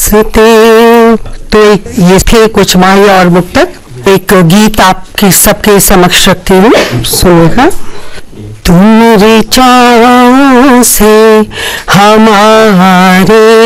हंसते। तो ये थे कुछ माहिया और मुक्तक। एक गीत आपके सबके समक्ष रखती हूँ, सुनिएगा। तुम रे चाँव से हमारे